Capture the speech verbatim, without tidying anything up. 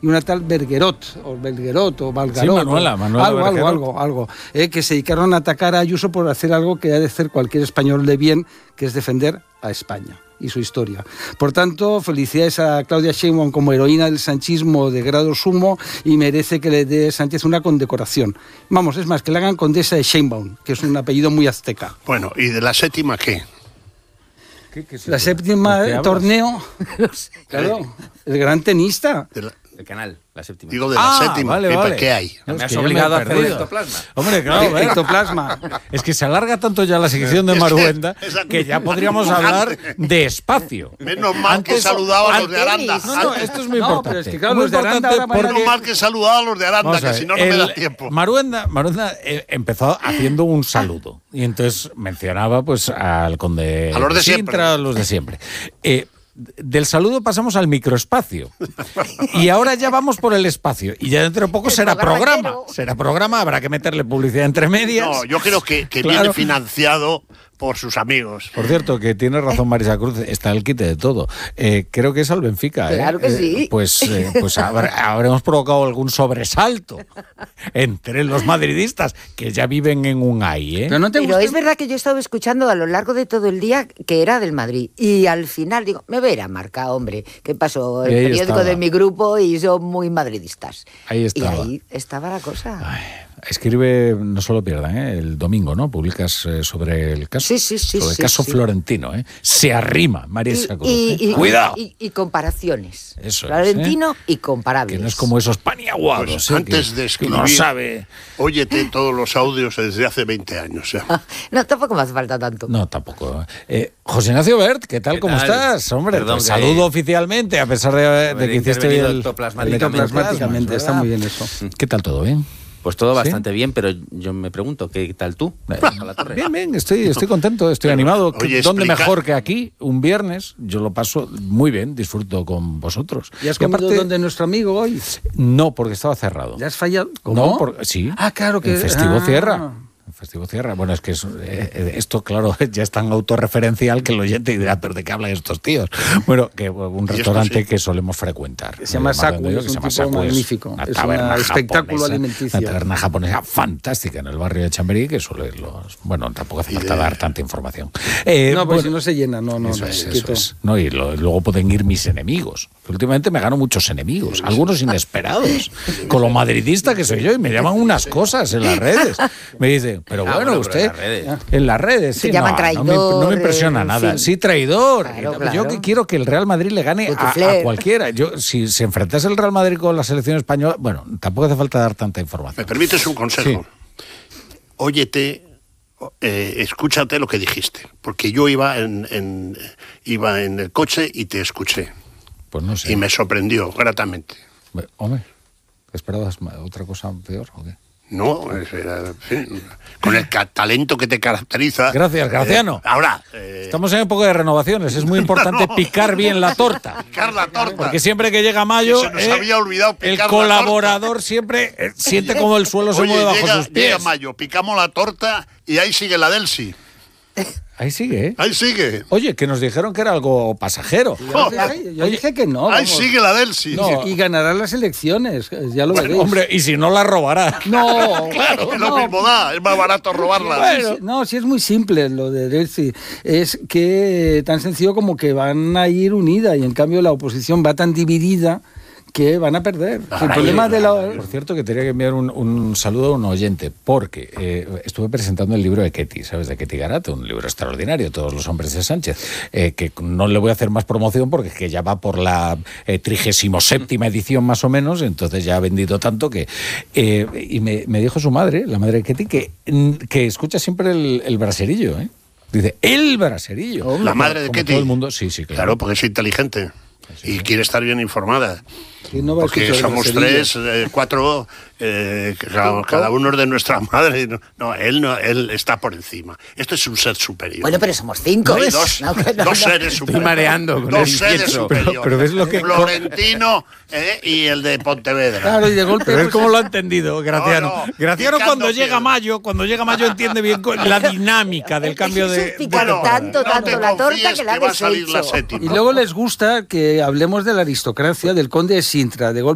y una tal Bergerot, o Bergerot, o Valgarot. Sí, Manuela, Manuela algo, algo, Bergerot. algo, algo, eh, que se dedicaron a atacar a Ayuso por hacer algo que ha de hacer cualquier español de bien, que es defender a España y su historia. Por tanto, felicidades a Claudia Sheinbaum como heroína del sanchismo de grado sumo y merece que le dé Sánchez una condecoración. Vamos, es más, que le hagan condesa de Sheinbaum, que es un apellido muy azteca. Bueno, ¿y de la séptima qué? ¿Qué, qué La séptima ¿De qué torneo, claro, el gran tenista. De la- El canal, la séptima. digo, de Ah, la séptima. vale, ¿Qué, vale. ¿Qué hay? No, me es has que ya obligado me he a hacer perdido. ectoplasma. Hombre, claro, ¿eh? Ectoplasma. Es que se alarga tanto ya la sección de Es que- Maruenda esa- que ya podríamos hablar de espacio. Menos mal Antes- que saludaba a los de antes- Aranda. No, no, esto es muy No, importante. pero es que claro, Muy los de Aranda importante ahora van a- porque- Menos mal que saludaba a los de Aranda, Vamos a que ver, si no, no me el- da tiempo. Maruenda, Maruenda eh, empezó haciendo un saludo y entonces mencionaba pues al conde A los de Sintra, siempre. a los de siempre. Eh, del saludo pasamos al microespacio y ahora ya vamos por el espacio y ya dentro de poco El será programa programa, entero. será programa, habrá que meterle publicidad entre medias. No, yo creo que, que Claro. viene financiado por sus amigos. Por cierto, que tiene razón Marisa Cruz, está el quite de todo. Eh, creo que es al Benfica. ¿eh? Claro que Eh, sí. pues eh, pues habrá- habremos provocado algún sobresalto entre los madridistas que ya viven en un ay, ¿eh? Pero no te Pero gusta- es verdad que yo he estado escuchando a lo largo de todo el día que era del Madrid. Y al final digo, me verá marca, hombre. ¿Qué pasó? El Y ahí periódico estaba. de mi grupo y son muy madridistas. Ahí estaba. Y ahí estaba la cosa. Ay, escribe, no solo pierdan, ¿eh? El domingo, ¿no? Publicas eh, sobre el caso. Sí, sí, sí, Sobre el sí, caso sí. florentino, ¿eh? Se arrima Marisa Cruz. ¿eh? y, y- Cuidado. Y, y comparaciones. Eso es, Florentino y comparables. Que no es como esos paniaguados. Pues ¿eh? antes que, de que escribir, uno sabe. óyete todos los audios desde hace veinte años. ¿eh? No, tampoco me hace falta tanto. No, tampoco. Eh, José Ignacio Bert, ¿qué tal? ¿Qué ¿Cómo tal? estás? Hombre, Perdón, te que- saludo oficialmente, a pesar de, de Haber que hiciste intervenido el, ectoplasmáticamente. el Ectoplasmáticamente, está muy bien eso. ¿Qué tal todo? ¿Bien? Pues todo ¿Sí? bastante bien, pero yo me pregunto, ¿qué tal tú? A la torre. Bien, bien, estoy, estoy contento, estoy Pero, animado. oye, ¿Dónde explica- mejor que aquí? Un viernes, yo lo paso muy bien, disfruto con vosotros. ¿Y has Y comido aparte- donde nuestro amigo hoy? No, porque estaba cerrado. ¿Le has fallado? No, por- sí. Ah, claro que... El festivo ah. cierra. El festivo cierra. Bueno, es que es, eh, esto, claro, ya es tan autorreferencial que el oyente dirá, ¿pero de qué hablan estos tíos? Bueno, que un esto restaurante sí. que solemos frecuentar. Que se llama eh, Saku, Madrid, es que un se llama tipo Saku, magnífico. Una Es taberna un espectáculo japonesa, alimenticio. Una taberna japonesa fantástica en el barrio de Chamberí, que suele los... Bueno, tampoco hace Y falta de- dar tanta información. Eh, No, pues bueno, si no se llena, no, no, eso no, es, eso quieto. es. No, y lo- luego pueden ir mis enemigos. Últimamente me gano muchos enemigos, algunos inesperados. Con lo madridista que soy yo, y me llaman unas cosas en las redes. Me dicen, pero Ah, bueno, bueno, pero usted. en las redes. En las redes, sí. Te llaman no, no, me, no traidor, me impresiona en nada. fin. Sí, traidor. Claro, Yo claro. que quiero que el Real Madrid le gane a, a Putifler. cualquiera. Yo, si se enfrentase el Real Madrid con la selección española, bueno, tampoco hace falta dar tanta ¿Me información. permites un consejo? Sí. Óyete, eh, escúchate lo que dijiste, porque yo iba en, en- iba en el coche y te escuché, Pues no sé. y me sorprendió gratamente. Hombre, ¿esperabas ma- otra cosa peor o qué? No, es- era- en fin, con el ca- talento que te caracteriza. Gracias, Graciano. Eh, ahora, eh, Estamos en época de renovaciones. Es muy importante No. picar bien la torta. picar la torta. Porque siempre que llega mayo, Se nos eh, había olvidado picar el la colaborador siempre eh, siente como el suelo se Oye, mueve bajo llega, sus pies. llega mayo, picamos la torta y ahí sigue la Delsi. Ahí sigue, ¿eh? Ahí sigue. Oye, que nos dijeron que era algo pasajero. Yo dije, yo dije que no. Ahí vamos. sigue la Delsi. No. Y ganará las elecciones, ya lo veréis. Hombre, y si no la robará. No, Es lo no. mismo da, es más barato robarla. Bueno, no, sí es muy simple lo de Delcy. Es que tan sencillo como que van a ir unidas y en cambio la oposición va tan dividida que van a perder. El problema de la... Por cierto, que tenía que enviar un, un saludo a un oyente, porque eh, estuve presentando el libro de Ketty, ¿sabes? De Ketty Garat, un libro extraordinario, Todos los hombres de Sánchez, eh, que no le voy a hacer más promoción porque es que ya va por la trigésimo séptima edición más o menos, entonces ya ha vendido tanto que... eh, y me, me dijo su madre, la madre de Ketty, que, que escucha siempre el, el braserillo, ¿eh? Dice, el braserillo. La madre de Como Ketty. todo el mundo, sí, sí, claro. Claro, porque es inteligente y quiere estar bien informada. Y no va a Porque escuchar el somos braserillo. tres, eh, cuatro, eh, que cada, cada uno es de nuestra madre. No, no, él no, él está por encima. Esto es un ser superior. Bueno, pero somos cinco. Hay ¿ves? dos, No, que no, dos no. seres superiores. mareando con dos el seres incienso. superiores. Pero- pero ves lo que- Florentino eh, y el de Pontevedra. Claro, y de golpe... Pero es pues, como lo ha entendido, Graciano. No, no, Graciano picando cuando llega piedra. mayo, cuando llega mayo entiende bien co- la dinámica del cambio Es de... un de picar Bueno, tanto, no tanto te la torta confíes que la va a salir la deshecho. séptima. Y luego les gusta que hablemos de la aristocracia, del conde de Sintra, de golpe